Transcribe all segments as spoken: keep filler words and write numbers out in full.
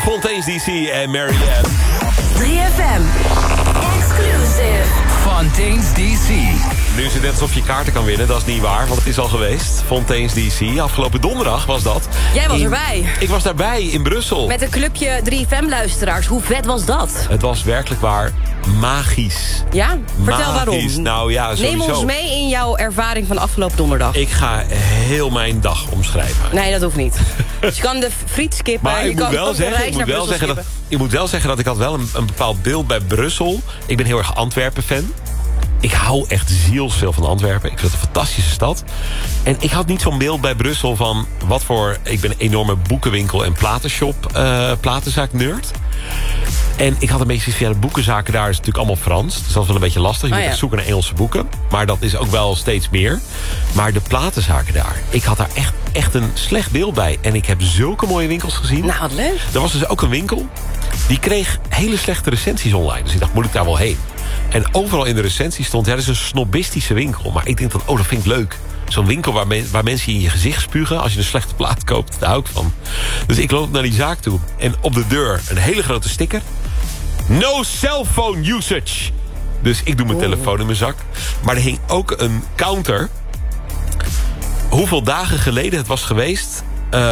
Fontaine's D C en Marianne. drie F M. Exclusive. Fontaine's D C. Nu is het net alsof je kaarten kan winnen, dat is niet waar, want het is al geweest. Fontaine's D C, afgelopen donderdag was dat. Jij was in, erbij. Ik was daarbij, in Brussel. Met een clubje drie F M-luisteraars. Hoe vet was dat? Het was werkelijk waar magisch. Ja? Vertel magisch. waarom. Nou ja, sowieso. Neem ons mee in jouw ervaring van afgelopen donderdag. Ik ga heel mijn dag omschrijven. Nee, dat hoeft niet. Dus je kan de friet skippen. Maar je ik kan moet, wel ook de zeggen, reis ik, moet naar wel Brussel zeggen dat, skippen. ik moet wel zeggen dat ik had wel een, een bepaald beeld bij Brussel. Ik ben heel erg Antwerpen-fan. Ik hou echt zielsveel van Antwerpen. Ik vind het een fantastische stad. En ik had niet zo'n beeld bij Brussel van wat voor... Ik ben een enorme boekenwinkel en platenshop, uh, platenzaak-nerd. En ik had een beetje via de boekenzaken daar is natuurlijk allemaal Frans. Dus dat is wel een beetje lastig. Je Oh, moet ja. echt zoeken naar Engelse boeken. Maar dat is ook wel steeds meer. Maar de platenzaken daar, ik had daar echt, echt een slecht beeld bij. En ik heb zulke mooie winkels gezien. Nou, wat leuk. Er was dus ook een winkel. Die kreeg hele slechte recensies online. Dus ik dacht, moet ik daar wel heen? En overal in de recensie stond... ja, dat is een snobistische winkel. Maar ik denk dat, oh, dat vind ik leuk. Zo'n winkel waar, men, waar mensen in je gezicht spugen... als je een slechte plaat koopt, daar hou ik van. Dus ik loop naar die zaak toe. En op de deur een hele grote sticker. No cellphone usage. Dus ik doe mijn telefoon in mijn zak. Maar er hing ook een counter. Hoeveel dagen geleden het was geweest... Uh,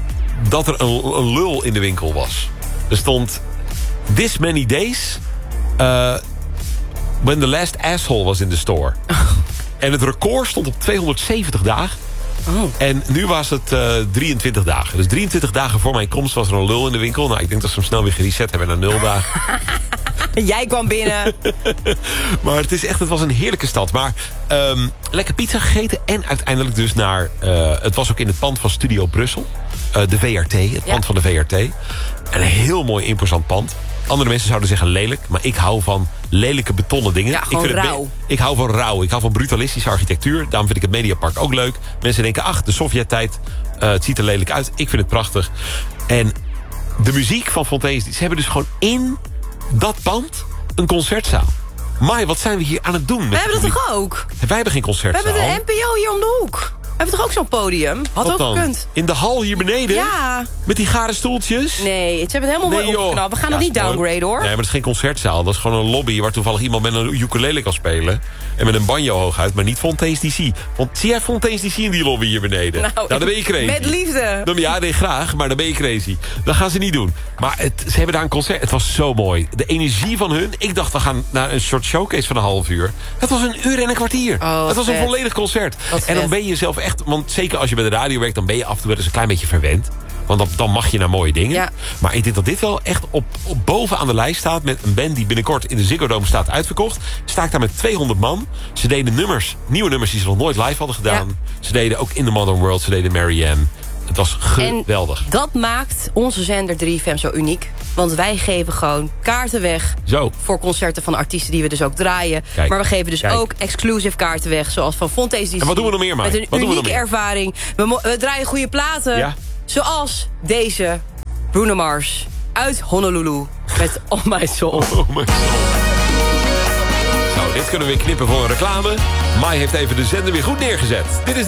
dat er een, een lul in de winkel was. Er stond... This many days... Uh, when the last asshole was in the store. Oh. En het record stond op tweehonderdzeventig dagen. Oh. En nu was het uh, drieëntwintig dagen. Dus drieëntwintig dagen voor mijn komst was er een lul in de winkel. Nou, ik denk dat ze hem snel weer gereset hebben naar nul dagen. Jij kwam binnen. Maar het is echt, het was een heerlijke stad. Maar um, lekker pizza gegeten. En uiteindelijk dus naar... Uh, het was ook in het pand van Studio Brussel. Uh, de V R T, het ja. pand van de V R T. Een heel mooi imposant pand. Andere mensen zouden zeggen lelijk. Maar ik hou van lelijke betonnen dingen. Ja, gewoon ik vind rauw. Het, ik hou van rauw. Ik hou van brutalistische architectuur. Daarom vind ik het Mediapark ook leuk. Mensen denken, ach, de Sovjet-tijd. Uh, het ziet er lelijk uit. Ik vind het prachtig. En de muziek van Fontaine's... ze hebben dus gewoon in dat pand een concertzaal. Mai, wat zijn we hier aan het doen? We hebben dat toch ook? Wij hebben geen We concertzaal. hebben de N P O hier om de hoek. We hebben toch ook zo'n podium? Had Wat ook dan? gekund. In de hal hier beneden? Ja. Met die gare stoeltjes? Nee, ze hebben het helemaal Nee, mooi joh. opgeknapt. We gaan Ja, het niet is mooi. downgraden, hoor. Nee, maar dat is geen concertzaal. Dat is gewoon een lobby waar toevallig iemand met een ukulele kan spelen. En met een banjo hooguit, maar niet Fontaine's D C. Want zie jij Fontaine's D C in die lobby hier beneden? Nou, dan ben je crazy. Met liefde. Dan, ja, nee, graag, maar dan ben je crazy. Dat gaan ze niet doen. Maar het, ze hebben daar een concert. Het was zo mooi. De energie van hun. Ik dacht, we gaan naar een soort showcase van een half uur. Het was een uur en een kwartier. Oh, het was vet. een volledig concert. Wat En dan vet. ben je zelf echt... Want zeker als je bij de radio werkt, dan ben je af en toe wel eens een klein beetje verwend. Want dan, dan mag je naar mooie dingen. Ja. Maar ik denk dat dit wel echt op, op bovenaan de lijst staat... met een band die binnenkort in de Ziggo Dome staat uitverkocht. Sta ik daar met tweehonderd man. Ze deden nummers, nieuwe nummers die ze nog nooit live hadden gedaan. Ja. Ze deden ook In the Modern World, ze deden Marianne. Het was geweldig. En dat maakt onze zender drie F M zo uniek. Want wij geven gewoon kaarten weg... Zo. voor concerten van artiesten die we dus ook draaien. Kijk. Maar we geven dus Kijk. ook exclusive kaarten weg... zoals van Fontaine's D C. En wat doen we nog meer, Mai? Met een Wat doen we nog unieke meer? ervaring. We, mo- we draaien goede platen. Ja. Zoals deze Bruno Mars uit Honolulu. Met Oh My Soul. Oh my God. Zo, dit kunnen we weer knippen voor een reclame. Mai heeft even de zender weer goed neergezet. Dit is